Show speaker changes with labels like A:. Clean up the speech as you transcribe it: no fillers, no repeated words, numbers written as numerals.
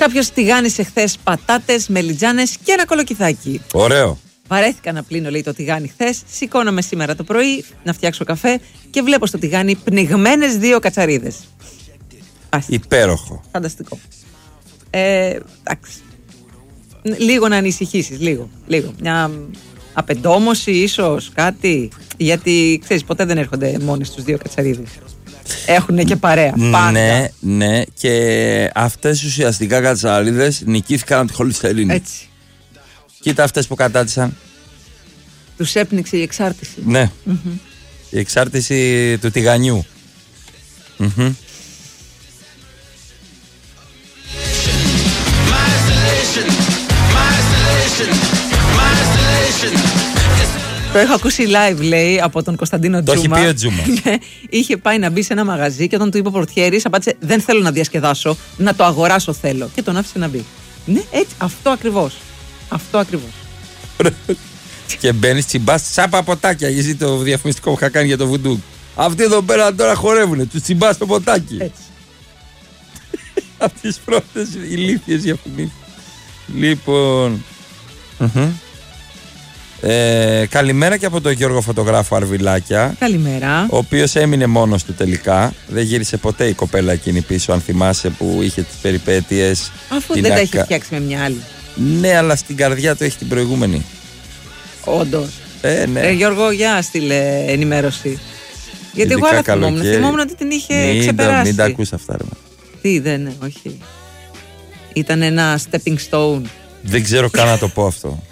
A: Κάποιος τηγάνισε χθες πατάτες, μελιτζάνες και ένα κολοκυθάκι.
B: Ωραίο.
A: Βαρέθηκα να πλύνω, λέει, το τηγάνι χθες. Σηκώνομαι σήμερα το πρωί να φτιάξω καφέ και βλέπω στο τηγάνι πνιγμένες 2 κατσαρίδες.
B: Υπέροχο.
A: Φανταστικό. Εντάξει. Λίγο να ανησυχήσεις, λίγο. Μια απεντόμωση ίσως, κάτι. Γιατί, ξέρεις, ποτέ δεν έρχονται μόνες τους 2 κατσαρίδες. Έχουνε και παρέα. Πάντα.
B: Ναι. Και αυτές ουσιαστικά κατσαρίδες νικήθηκαν από τη χολυστερίνη.
A: Έτσι.
B: Κοίτα αυτές που κατάτησαν.
A: Τους έπνιξε η εξάρτηση.
B: Ναι. Η εξάρτηση του τηγανιού.
A: Το έχω ακούσει live, λέει, από τον Κωνσταντίνο Τζούμα.
B: Το έχει πει ο Τζούμα.
A: Είχε πάει να μπει σε ένα μαγαζί και όταν του είπε ο πορτιέρης, απάντησε: δεν θέλω να διασκεδάσω, να το αγοράσω θέλω. Και τον άφησε να μπει. Ναι, έτσι, αυτό ακριβώς.
B: Και μπαίνει, τσιμπάς σάπα ποτάκια. Γιατί το διαφημιστικό που είχα κάνει για το βουντού. Αυτοί εδώ πέρα τώρα χορεύουνε. Τους τσιμπάς το ποτάκι.
A: Έτσι.
B: Από τις πρώτες ηλίθιες διαφημίσεις. Λοιπόν. Καλημέρα και από τον Γιώργο Φωτογράφο Αρβιλάκια.
A: Καλημέρα.
B: Ο οποίος έμεινε μόνος του τελικά. Δεν γύρισε ποτέ η κοπέλα εκείνη πίσω, αν θυμάσαι, που είχε τις περιπέτειες.
A: Αφού δεν τα είχε φτιάξει με μια άλλη.
B: Ναι, αλλά στην καρδιά του έχει την προηγούμενη.
A: Όντως.
B: Ναι.
A: Γιώργο, για στείλε ενημέρωση. Γιατί εγώ άλλα θυμόμουν ότι την είχε ξεπεράσει.
B: Μην τα ακούς αυτά, ρε.
A: Τι, όχι. Ήταν ένα stepping stone.
B: Δεν ξέρω καν να το πω αυτό.